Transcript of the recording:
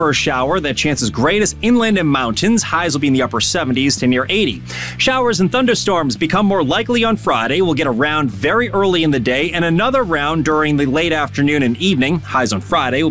For a shower, that chance is greatest inland and mountains. Highs will be in the upper 70s to near 80. Showers and thunderstorms become more likely on Friday. We'll get a round very early in the day and another round during the late afternoon and evening. Highs on Friday will